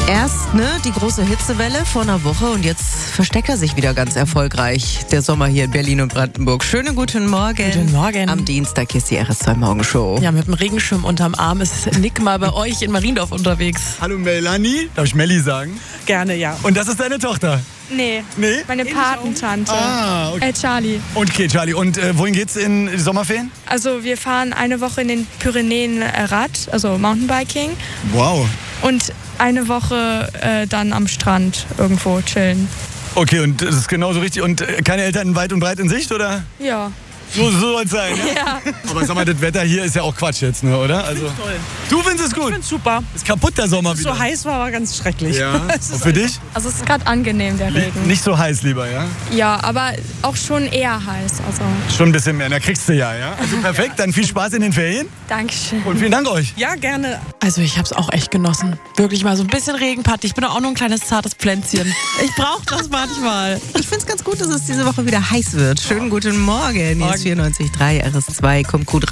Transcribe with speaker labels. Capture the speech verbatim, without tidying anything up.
Speaker 1: Erst ne, die große Hitzewelle vor einer Woche und jetzt versteckt er sich wieder ganz erfolgreich. Der Sommer hier in Berlin und Brandenburg. Schönen guten Morgen.
Speaker 2: Guten Morgen.
Speaker 1: Am Dienstag hier ist die R S zwei Morgenshow.
Speaker 2: Ja, mit dem Regenschirm unterm Arm ist Nick mal bei euch in Mariendorf unterwegs.
Speaker 3: Hallo Melanie. Darf ich Melli sagen?
Speaker 4: Gerne, ja.
Speaker 3: Und das ist deine Tochter?
Speaker 4: Nee,
Speaker 3: Nee?
Speaker 4: meine Patentante.
Speaker 3: Ah, okay.
Speaker 4: Äh, Charlie.
Speaker 3: Und okay, Charlie. Und äh, wohin geht's in die Sommerferien?
Speaker 4: Also wir fahren eine Woche in den Pyrenäen äh, Rad, also Mountainbiking.
Speaker 3: Wow.
Speaker 4: Und eine Woche äh, dann am Strand irgendwo chillen.
Speaker 3: Okay, und das ist genauso richtig. Und äh, keine Eltern weit und breit in Sicht, oder?
Speaker 4: Ja.
Speaker 3: So, so soll es sein. Ne?
Speaker 4: Ja.
Speaker 3: Aber sag mal, das Wetter hier ist ja auch Quatsch jetzt, ne, oder? Also,
Speaker 4: Toll.
Speaker 3: du findest es gut?
Speaker 4: Ich find's super.
Speaker 3: Ist kaputt der Sommer wieder.
Speaker 4: So heiß war, war ganz schrecklich.
Speaker 3: Ja. Und für dich?
Speaker 4: Also es ist gerade angenehm, der Regen.
Speaker 3: Nicht so heiß lieber, ja?
Speaker 4: Ja, aber auch schon eher heiß. Also
Speaker 3: Schon ein bisschen mehr. Na, kriegst du ja, ja? Also perfekt, dann viel Spaß in den Ferien.
Speaker 4: Dankeschön.
Speaker 3: Und vielen Dank euch.
Speaker 2: Ja, gerne. Also ich hab's auch echt genossen. Wirklich mal so ein bisschen Regenparty. Ich bin doch auch nur ein kleines zartes Pflänzchen. Ich brauch das manchmal.
Speaker 1: Ich find's ganz gut, dass es diese Woche wieder heiß wird. Schönen guten Morgen. Hier ist vierundneunzig Komma drei R S zwei. Kommt gut rein.